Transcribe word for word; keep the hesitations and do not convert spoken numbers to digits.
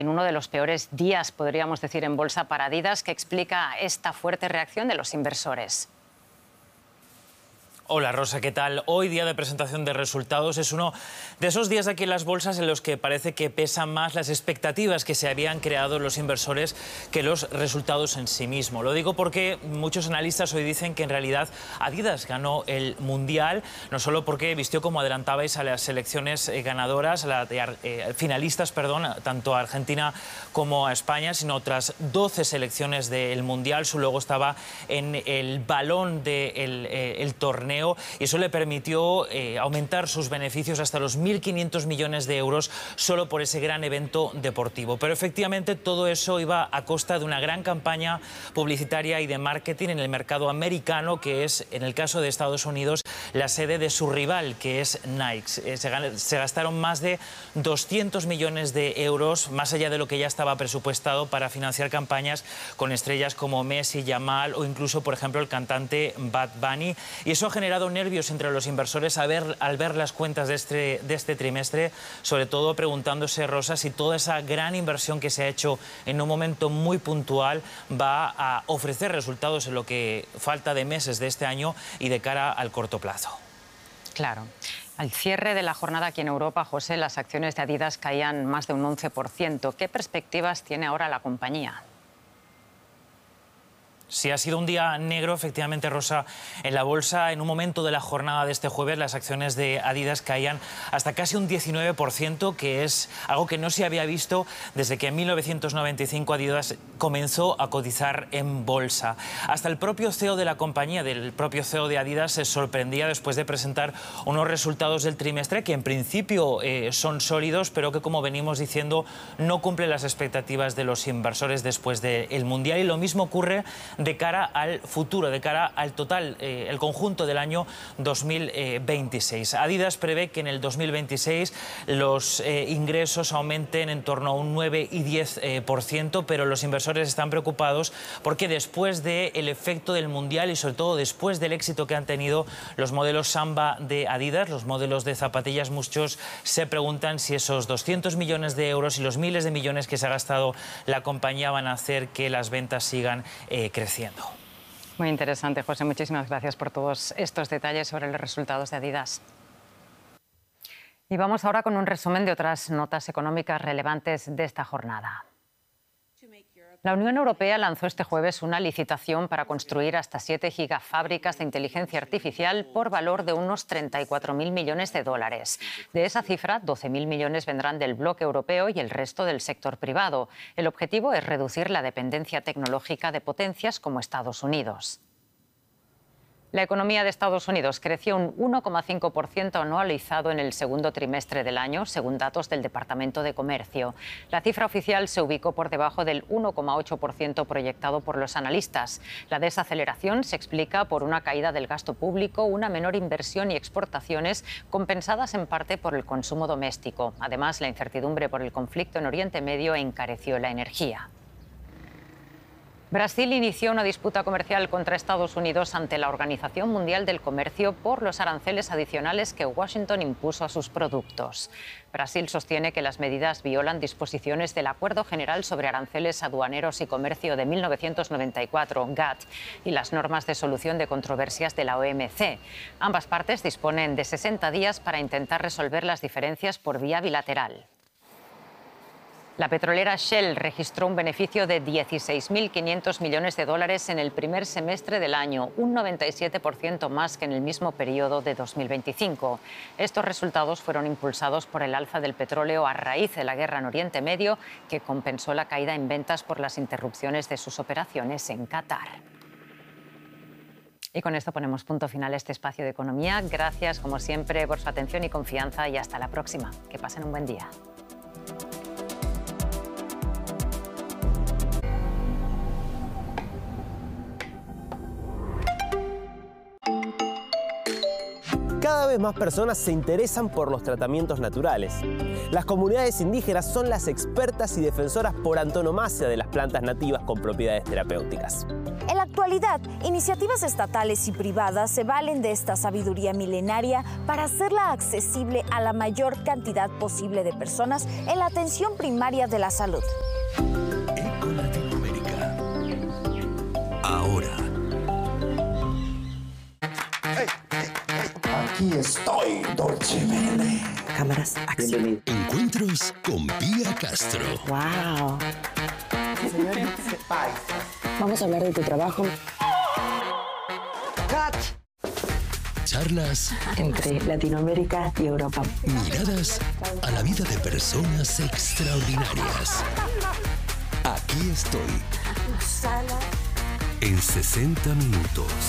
En uno de los peores días, podríamos decir, en bolsa para Adidas, que explica esta fuerte reacción de los inversores. Hola Rosa, ¿qué tal? Hoy, día de presentación de resultados, es uno de esos días aquí en las bolsas en los que parece que pesan más las expectativas que se habían creado los inversores que los resultados en sí mismos. Lo digo porque muchos analistas hoy dicen que en realidad Adidas ganó el Mundial, no solo porque vistió, como adelantabais, a las selecciones ganadoras, a las eh, finalistas, perdón, tanto a Argentina como a España, sino otras doce selecciones del Mundial. Su logo estaba en el balón del eh, el torneo, y eso le permitió eh, aumentar sus beneficios hasta los mil quinientos millones de euros solo por ese gran evento deportivo. Pero efectivamente todo eso iba a costa de una gran campaña publicitaria y de marketing en el mercado americano, que es, en el caso de Estados Unidos, la sede de su rival, que es Nike. Eh, se, se gastaron más de doscientos millones de euros, más allá de lo que ya estaba presupuestado, para financiar campañas con estrellas como Messi, Yamal o incluso, por ejemplo, el cantante Bad Bunny. Y eso ha generado nervios entre los inversores a ver, al ver las cuentas de este, de este trimestre, sobre todo preguntándose, Rosa, si toda esa gran inversión que se ha hecho en un momento muy puntual va a ofrecer resultados en lo que falta de meses de este año y de cara al corto plazo. Claro. Al cierre de la jornada aquí en Europa, José, las acciones de Adidas caían más de un once por ciento. ¿Qué perspectivas tiene ahora la compañía? Sí, ha sido un día negro, efectivamente, Rosa, en la bolsa. En un momento de la jornada de este jueves, las acciones de Adidas caían hasta casi un diecinueve por ciento, que es algo que no se había visto desde que en mil novecientos noventa y cinco Adidas comenzó a cotizar en bolsa. Hasta el propio C E O de la compañía, del propio C E O de Adidas, se sorprendía después de presentar unos resultados del trimestre que en principio eh, son sólidos, pero que, como venimos diciendo, no cumplen las expectativas de los inversores después del Mundial. Y lo mismo ocurre de cara al futuro, de cara al total, eh, el conjunto del año dos mil veintiséis. Adidas prevé que en el dos mil veintiséis los eh, ingresos aumenten en torno a un nueve y diez por ciento, pero los inversores están preocupados porque después del efecto del Mundial y sobre todo después del éxito que han tenido los modelos Samba de Adidas, los modelos de zapatillas, muchos se preguntan si esos doscientos millones de euros y los miles de millones que se ha gastado la compañía van a hacer que las ventas sigan eh, creciendo. Muy interesante, José. Muchísimas gracias por todos estos detalles sobre los resultados de Adidas. Y vamos ahora con un resumen de otras notas económicas relevantes de esta jornada. La Unión Europea lanzó este jueves una licitación para construir hasta siete gigafábricas de inteligencia artificial por valor de unos treinta y cuatro mil millones de dólares. De esa cifra, doce mil millones vendrán del bloque europeo y el resto del sector privado. El objetivo es reducir la dependencia tecnológica de potencias como Estados Unidos. La economía de Estados Unidos creció un uno coma cinco por ciento anualizado en el segundo trimestre del año, según datos del Departamento de Comercio. La cifra oficial se ubicó por debajo del uno coma ocho por ciento proyectado por los analistas. La desaceleración se explica por una caída del gasto público, una menor inversión y exportaciones, compensadas en parte por el consumo doméstico. Además, la incertidumbre por el conflicto en Oriente Medio encareció la energía. Brasil inició una disputa comercial contra Estados Unidos ante la Organización Mundial del Comercio por los aranceles adicionales que Washington impuso a sus productos. Brasil sostiene que las medidas violan disposiciones del Acuerdo General sobre Aranceles Aduaneros y Comercio de mil novecientos noventa y cuatro, GATT, y las normas de solución de controversias de la O M C. Ambas partes disponen de sesenta días para intentar resolver las diferencias por vía bilateral. La petrolera Shell registró un beneficio de dieciséis mil quinientos millones de dólares en el primer semestre del año, un noventa y siete por ciento más que en el mismo periodo de dos mil veinticinco. Estos resultados fueron impulsados por el alza del petróleo a raíz de la guerra en Oriente Medio, que compensó la caída en ventas por las interrupciones de sus operaciones en Qatar. Y con esto ponemos punto final a este espacio de economía. Gracias, como siempre, por su atención y confianza, y hasta la próxima. Que pasen un buen día. Cada vez más personas se interesan por los tratamientos naturales. Las comunidades indígenas son las expertas y defensoras por antonomasia de las plantas nativas con propiedades terapéuticas. En la actualidad, iniciativas estatales y privadas se valen de esta sabiduría milenaria para hacerla accesible a la mayor cantidad posible de personas en la atención primaria de la salud. Eco Latinoamérica. Ahora. Aquí estoy, Dolce Vele. Cámaras, acción. Encuentros con Pía Castro. Wow. Vamos a hablar de tu trabajo. Charlas entre Latinoamérica y Europa. Miradas a la vida de personas extraordinarias. Aquí estoy. En sesenta minutos.